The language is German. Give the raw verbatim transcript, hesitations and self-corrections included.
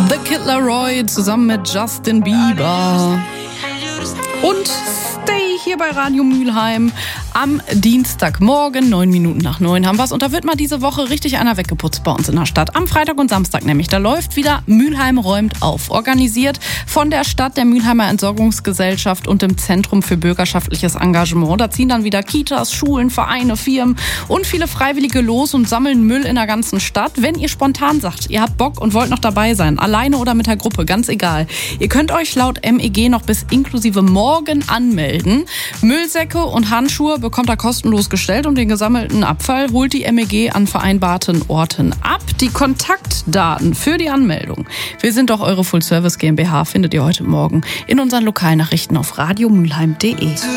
The Kid Laroi zusammen mit Justin Bieber. Und Stay hier bei Radio Mülheim. Am Dienstagmorgen, neun Minuten nach neun, haben wir es. Und da wird mal diese Woche richtig einer weggeputzt bei uns in der Stadt. Am Freitag und Samstag nämlich. Da läuft wieder Mülheim räumt auf. Organisiert von der Stadt, der Mülheimer Entsorgungsgesellschaft und dem Zentrum für bürgerschaftliches Engagement. Da ziehen dann wieder Kitas, Schulen, Vereine, Firmen und viele Freiwillige los und sammeln Müll in der ganzen Stadt. Wenn ihr spontan sagt, ihr habt Bock und wollt noch dabei sein, alleine oder mit der Gruppe, ganz egal. Ihr könnt euch laut M E G noch bis inklusive morgen anmelden. Müllsäcke und Handschuhe bekommt ihr kostenlos gestellt und den gesammelten Abfall holt die M E G an vereinbarten Orten ab. Die Kontaktdaten für die Anmeldung. Wir sind doch eure Full Service GmbH, findet ihr heute Morgen in unseren Lokalnachrichten auf radiomülheim punkt de.